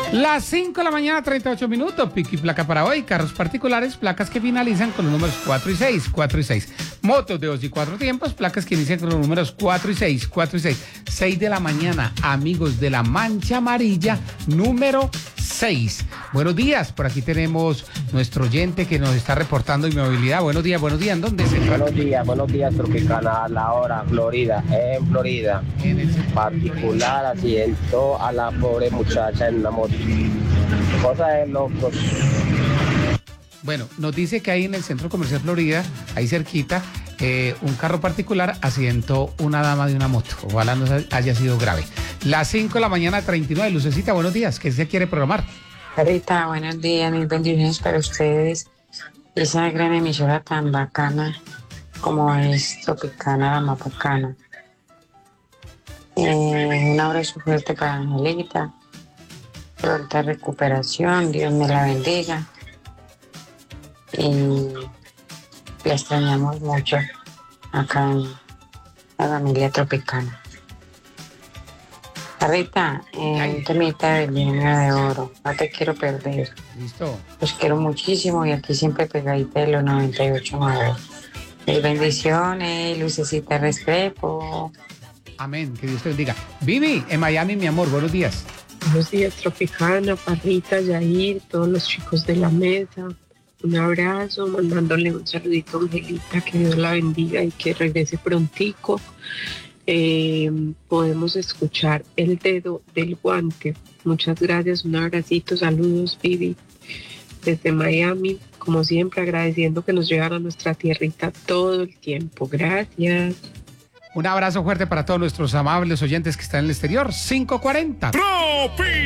Las 5 de la mañana, 38 minutos. Pico y placa para hoy. Carros particulares, placas que finalizan con los números 4 y 6, 4 y 6. Motos de 2 y 4 tiempos, placas que inician con los números 4 y 6, 4 y 6. 6 de la mañana, amigos de la Mancha Amarilla, número 6. Buenos días, por aquí tenemos nuestro oyente que nos está reportando inmovilidad. Buenos días, ¿en dónde se encuentra? Buenos días, Tropicana, a la hora, Florida, en Florida. Particular accidentó a la pobre muchacha en la moto. Cosa de locos. Bueno, nos dice que ahí en el Centro Comercial Florida, ahí cerquita, un carro particular accidentó una dama de una moto. Ojalá no haya sido grave. Las 5 de la mañana, 39. Lucecita, buenos días. ¿Qué se quiere programar? Rita, buenos días, mil bendiciones para ustedes. Esa gran emisora tan bacana como es Tropicana, la Mapacana. Un abrazo fuerte para Angelita. Pronta recuperación, Dios me la bendiga. Y la extrañamos mucho acá en la familia Tropicana. Rita, un temita del Binomio de Oro, no te quiero perder. Listo. Los quiero muchísimo y aquí siempre pegadita de los 98.9. Mil bendiciones, Lucecita Restrepo. Amén, que Dios te bendiga. Vivi, en Miami, mi amor, buenos días. Buenos días, Tropicana, Parrita, Yair, todos los chicos de la mesa. Un abrazo, mandándole un saludito a Angelita, que Dios la bendiga y que regrese prontico. Podemos escuchar el dedo del guante. Muchas gracias, un abracito, saludos, Vivi, desde Miami. Como siempre, agradeciendo que nos llevan a nuestra tierrita todo el tiempo. Gracias. Un abrazo fuerte para todos nuestros amables oyentes que están en el exterior. 5:40.